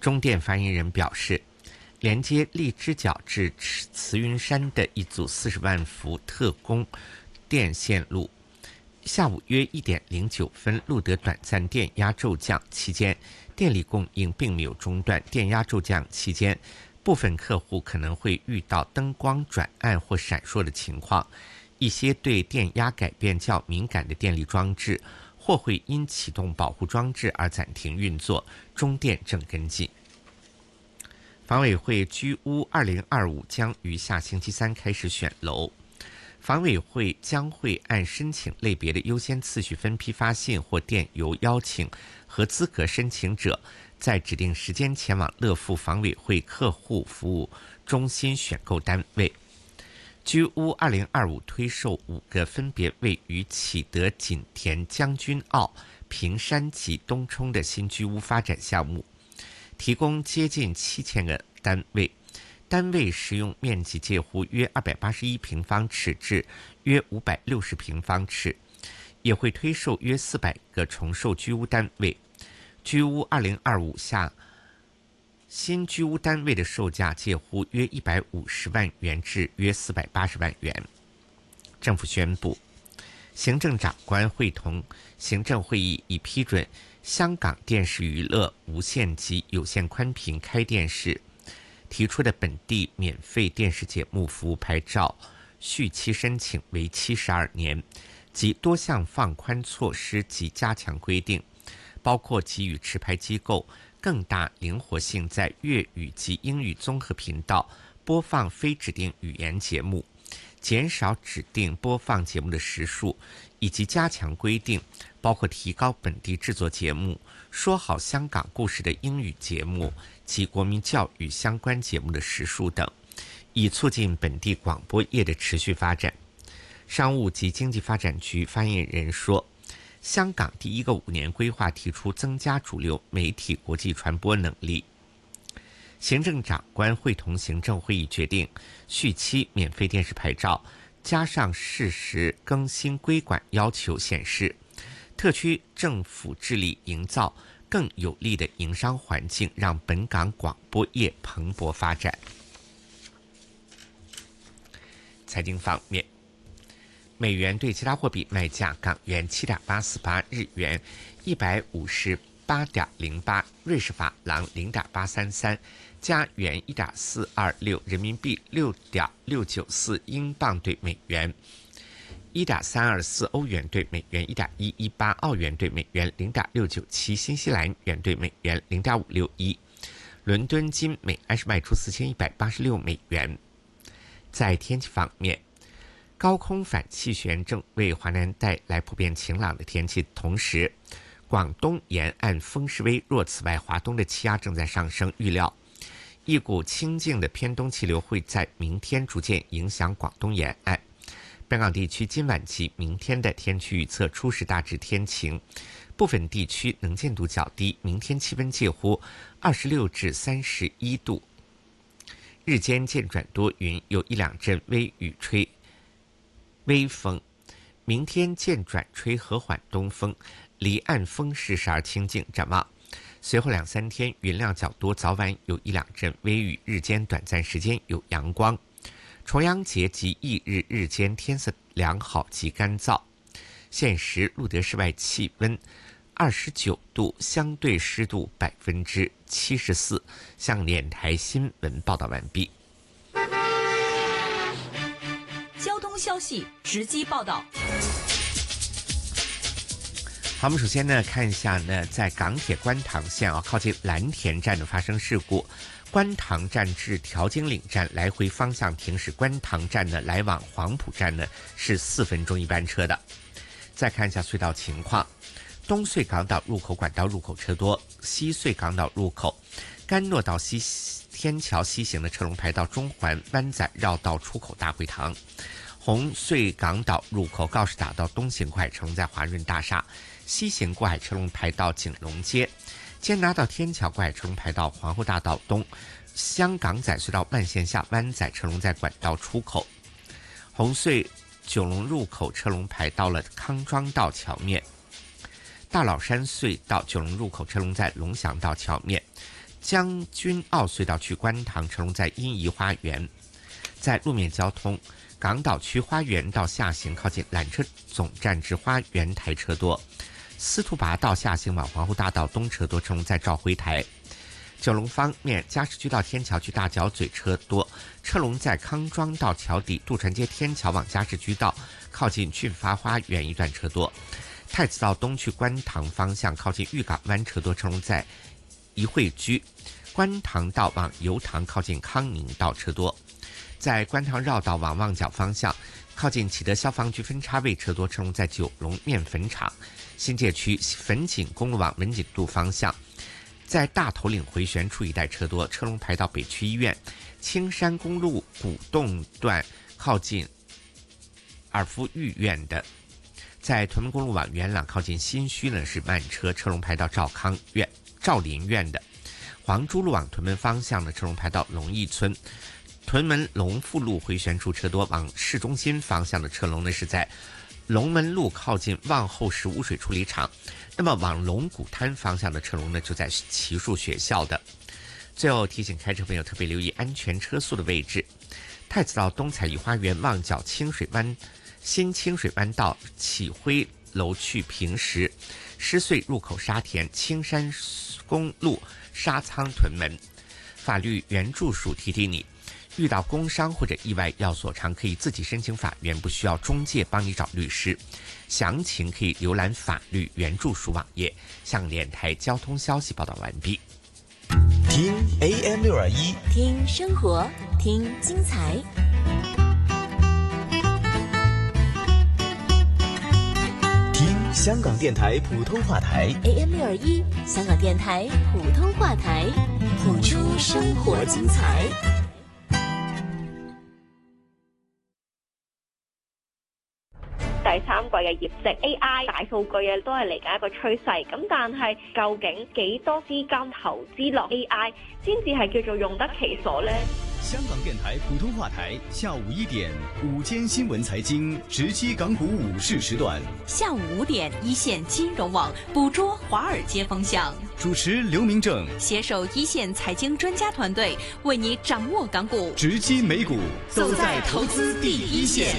中电发言人表示，连接荔枝角至慈云山的一组40万伏特供电线路，下午约1点09分录得短暂电压骤降，期间电力供应并没有中断。电压骤降期间，部分客户可能会遇到灯光转暗或闪烁的情况，一些对电压改变较敏感的电力装置或会因启动保护装置而暂停运作，中电正跟进。房委会居屋2025将于下星期3开始选楼，房委会将会按申请类别的优先次序分批发信或电邮邀请合资格申请者在指定时间前往乐富房委会客户服务中心选购单位。居屋2025推售5个分别位于启德、锦田、将军澳、屏山及东冲的新居屋发展项目，提供接近7000个单位，单位实用面积介乎约281平方尺至约560平方尺，也会推售约400个重售居屋单位。居屋2025下新居屋单位的售价介乎约150万元至约480万元。政府宣布，行政长官会同行政会议已批准香港电视娱乐无线及有线宽频开电视提出的本地免费电视节目服务牌照续期申请为72年，及多项放宽措施及加强规定，包括给予持牌机构更大灵活性，在粤语及英语综合频道播放非指定语言节目，减少指定播放节目的时数，以及加强规定，包括提高本地制作节目、说好香港故事的英语节目及国民教育相关节目的时数等，以促进本地广播业的持续发展。商务及经济发展局发言人说，香港第一个5年规划提出增加主流媒体国际传播能力。行政长官会同行政会议决定续期免费电视牌照，加上适时更新规管要求，显示特区政府致力营造更有利的营商环境，让本港广播业蓬勃发展。财经方面，美元对其他货币卖价：港元7.848，日元158.08，瑞士法郎0.833，加元1.426，人民币6.694，英镑对美元1.324，欧元对美元1.118，澳元对美元0.697，新西兰元对美元0.561。伦敦金每安士卖出4186美元。在天气方面，高空反气旋正为华南带来普遍晴朗的天气，同时广东沿岸风势微弱，此外华东的气压正在上升，预料一股清劲的偏东气流会在明天逐渐影响广东沿岸。本港地区今晚及明天的天气预测：初时大致天晴，部分地区能见度较低，明天气温介乎26至31度，日间渐转多云，有1、2阵微雨，吹微风。明天渐转吹和缓东风，离岸风势时而清劲。展望随后2、3天云量较多，早晚有1、2阵微雨，日间短暂时间有阳光。重阳节及翌日日间天色良好及干燥。现时录得室外气温29度，相对湿度74%。向联台新闻报道完毕。 交通消息直击报道。 好，我们首先呢看一下呢，在港铁观塘线靠近蓝田站的发生事故。观塘站至调景岭站来回方向停驶，观塘站呢来往黄埔站呢是4分钟一班车的。再看一下隧道情况，东隧港岛入口管道入口车多，西隧港岛入口甘诺道西天桥西行的车龙排到中环湾仔绕道出口大会堂。红隧港岛入口告士打道东行过海车龙在华润大厦，西行过海车龙排到景隆街。坚拿道天桥过海车龙排到皇后大道东，香港仔隧道慢线下湾仔车龙在管道出口。红隧九龙入口车龙排到了康庄道桥面。大老山隧道九龙入口车龙在龙翔道桥面。 将军澳隧道去观塘车龙在欣怡花园。在路面交通，港岛区花园道下行靠近缆车总站至花园台车多，司徒拔道下行往皇后大道东车多，车龙在兆辉台。九龙方面，加士居道天桥去大角咀车多，车龙在康庄道桥底，渡船街天桥往加士居道靠近俊发花园一段车多。太子道东去观塘方向靠近玉港湾车多，车龙在怡惠居。观塘道往油塘靠近康宁道车多。在观塘绕道往旺角方向靠近启德消防局分叉位车多，车龙在九龙面粉厂。新界区粉锦公路往文锦渡方向，在大头岭回旋处一带车多，车龙排到北区医院。青山公路古洞段靠近尔夫御苑的，在屯门公路往元朗靠近新墟呢是慢车，车龙排到兆林苑的。黄珠路往屯门方向的车龙排到龙义村。屯门龙富路回旋处车多，往市中心方向的车龙呢是在龙门路靠近望后石污水处理厂。那么往龙谷滩方向的车龙呢就在奇树学校的。最后提醒开车朋友特别留意安全车速的位置。太子道东彩怡花园旺角新清水湾道启辉楼去平石，狮隧入口沙田，青山公路沙仓屯门。法律援助署提提你，遇到工伤或者意外要索偿，可以自己申请法援，不需要中介帮你找律师。详情可以浏览法律援助署网页。向联台交通消息报道完毕。 听 AM621， 听生活，听精彩。 听香港电台普通话台 AM621，香港电台普通话台，谱出生活精彩。 第三季嘅業績 AI 大數據都係嚟緊一個趨勢，咁但係究竟幾多資金投資落 AI 先至係叫做用得其所呢？ 香港電台普通話台下午1點午間新聞財經直擊港股午市時段， 下午5點一線金融網捕捉華爾街風向， 主持劉明正攜手一線財經專家團隊，為你掌握港股， 直擊美股， 走在投資第一線。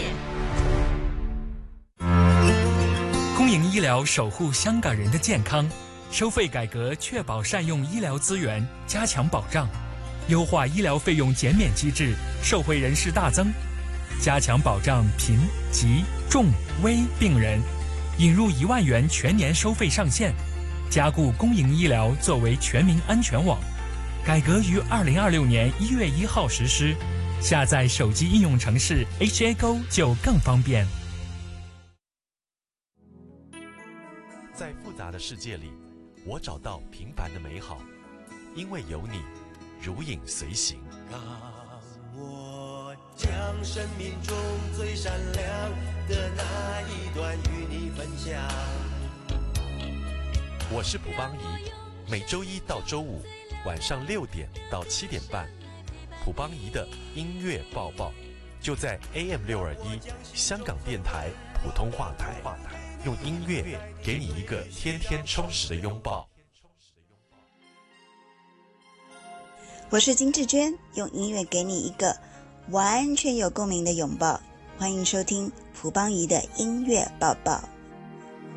公營醫療守護香港人的健康，收費改革確保善用醫療資源，加強保障，優化醫療費用減免機制，受惠人士大增，加強保障貧、疾、重、危病人，引入1萬元全年收費上限，加固公營醫療作為全民安全網。改革於2026年1月1號實施，下載手機應用程式 HAGO 就更方便。 在复杂的世界里，我找到平凡的美好，因为有你，如影随形。 让我将生命中最闪亮的那一段与你分享。 我是蒲邦仪，每周一到周五晚上6点到7点半，蒲邦仪的音乐报报就在 AM621 香港电台普通话台。用音乐给你一个天天充实的拥抱。 我是金志娟，用音乐给你一个完全有共鸣的拥抱。欢迎收听蒲邦仪的音乐抱抱。